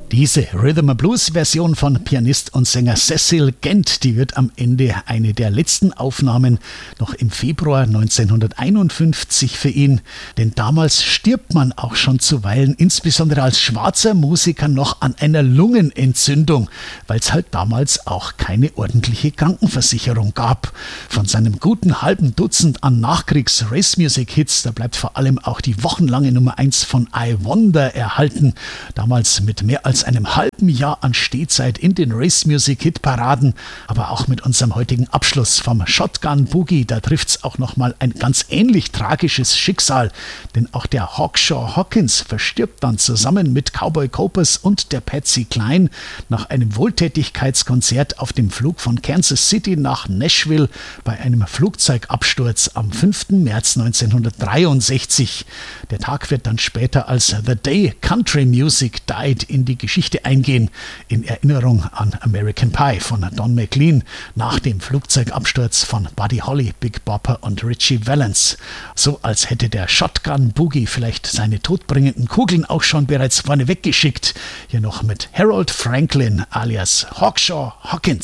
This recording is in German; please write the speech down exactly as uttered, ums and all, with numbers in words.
Diese Rhythm and Blues Version von Pianist und Sänger Cecil Gent, die wird am Ende eine der letzten Aufnahmen noch im Februar neunzehnhunderteinundfünfzig für ihn. Denn damals stirbt man auch schon zuweilen, insbesondere als schwarzer Musiker, noch an einer Lungenentzündung, weil es halt damals auch keine ordentliche Krankenversicherung gab. Von seinem guten halben Dutzend an Nachkriegs-Race-Music-Hits, da bleibt vor allem auch die wochenlange Nummer eins von I Wonder erhalten. Damals mit mehr als einem halben Jahr an Stehzeit in den Race-Music-Hit-Paraden, aber auch mit unserem heutigen Abschluss vom Shotgun Boogie, da trifft's auch nochmal ein ganz ähnlich tragisches Schicksal, denn auch der Hawkshaw Hawkins verstirbt dann zusammen mit Cowboy Copas und der Patsy Cline nach einem Wohltätigkeitskonzert auf dem Flug von Kansas City nach Nashville bei einem Flugzeugabsturz am fünften März neunzehnhundertdreiundsechzig. Der Tag wird dann später als The Day Country Music Died in die Geschichte eingehen, in Erinnerung an American Pie von Don McLean nach dem Flugzeugabsturz von Buddy Holly, Big Bopper und Ritchie Valens. So als hätte der Shotgun Boogie vielleicht seine todbringenden Kugeln auch schon bereits vorne weggeschickt. Hier noch mit Harold Franklin alias Hawkshaw Hawkins.